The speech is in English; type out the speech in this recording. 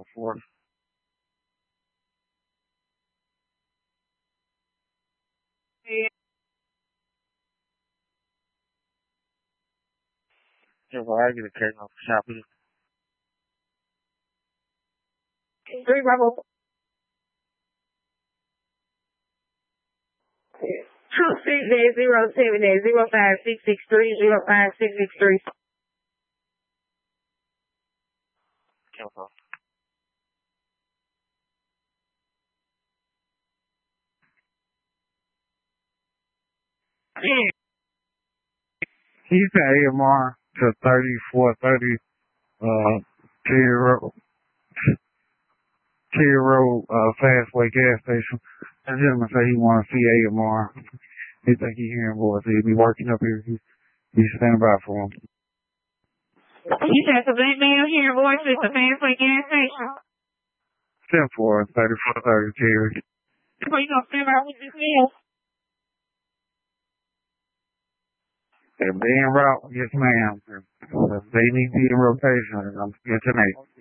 and forth. Yeah, well, I get a cake off the Shopee. 3 Bravo. 26-07-05663-05663. Careful. He's at AMR to 3430 Cherry Road Fastway gas station. That gentleman said he want to see AMR. He think he hearing voice. He'll be working up here. He's standing by for him. You said the black man hearing voices at the Fastway gas station. 10-4-3430 Cherry. What you gonna figure out with this meal? They're being route, yes ma'am. They need to be in rotation. I'm getting tonight.